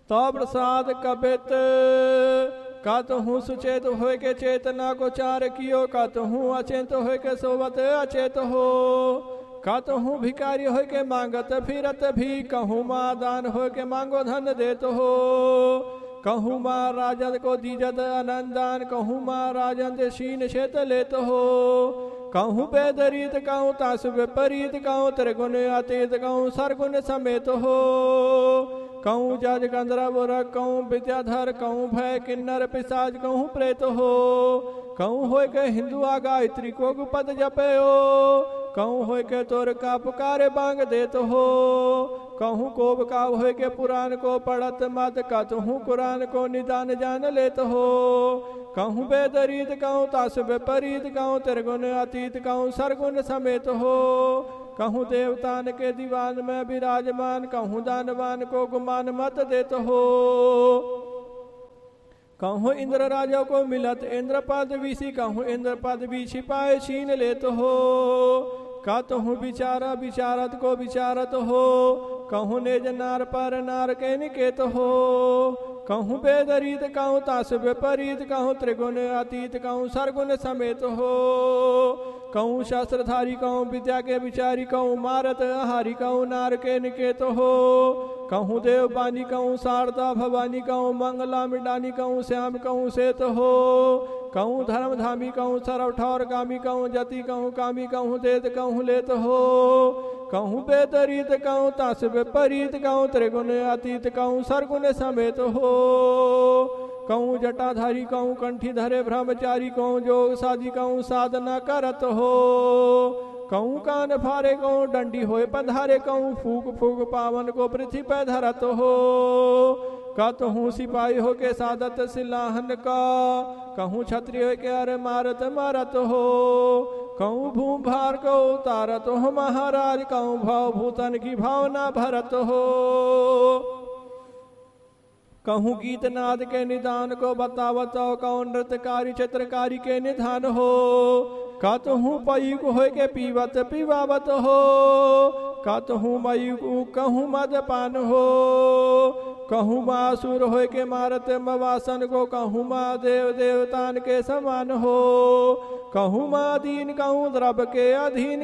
तो प्रसाद कबित कहतहूँ सुचेत होय के चेतना को चार कियो, कहतहूँ अचेत होय के सोवत अचेत हो, कहतहूँ भिकारी होय के मांगत फिरत भी, कहूँ माँ दान होय के मांगो धन देत हो, कहूँ माँ राजन को दीजत अनंदान, कहूँ माँ राजन से शीन शेत लेत हो, कहूँ बेदरीत कहूँ तास विपरीत, कहूँ त्रिगुण अतीत कहूँ सरगुण समेत हो, कहूँ जज गंधर्व रख कहूँ विद्याधर, कहूँ भय किन्नर पिशाच कहूँ प्रेत हो, कहूँ होय के हिंदू आ गायत्री को पद जपे हो, कहूँ होय के तोर का पुकारे बांग देत हो, कहूँ कोब का होय के पुराण को पढ़त मत, कहूँ कुरान को निदान जान लेत हो, कहूँ बेदरीत कहूँ तास विपरीत, कहूँ त्रिगुण अतीत कहूँ सरगुण समेत हो, कहूँ देवतान के दीवान में विराजमान, कहूँ दानवान को गुमान मत देत हो, कहूँ इंद्र राजा को मिलत इंद्र पद विषि, कहूँ इंद्र पद भी छिपाए छीन लेत हो, कहतहूँ विचारा विचारत को विचारत हो, कहूँ नेज नार पर नार के निकेत हो, कहूँ बेदरीत कहूँ तास विपरीत, कहूँ त्रिगुण अतीत कहूँ सरगुण समेत हो, कहूँ शास्त्रधारी कहूँ विद्या के विचारी, कहूँ मारत आहारी कहूँ नार के निकेत हो, कहूँ देववाणी कहूँ शारदा भवानी, कहूँ मंगला मृडानी, कहूँ श्याम कहूँ श्वेत हो, कहूँ धर्म धामी कहूँ सरव ठौर गामी, कहूँ जति कहूँ कामी, कहूँ देत कहूँ लेत हो, कहूँ बेदरीत कहूँ तास विपरीत, कहूँ त्रिगुण अतीत कहूँ सरगुण समेत हो, कहूँ जटाधारी कहूँ कंठी धरे ब्रह्मचारी, कहूँ जोग साधी कहूँ साधना करत हो, कहूँ कान फारे कहूँ डंडी होए पधारे, कहूँ फूक फूक पावन को पृथ्वी पे धरत हो, कहतहूँ सिपाही हो के सादत सिलाहन का, कहूँ क्षत्रिय हो के अरे मारत मारत हो, कहूँ भूम भार को उतारत हो महाराज, कहूँ भाव भूतन की भावना भरत हो, कहूँ गीत नाद के निदान को बतावत हो, कहूँ नृत्यकारी चित्रकारी के निधान हो, कहतहूँ पयुक होय के पीवत पीवावत हो, कहतहूँ मयुक कहूँ मदपान हो, कहूँ मासुर होय के मारत मवासन को, कहूँ माँ देव देवतान के समान हो, कहूँ माँ दीन कहूँ द्रव के अधीन,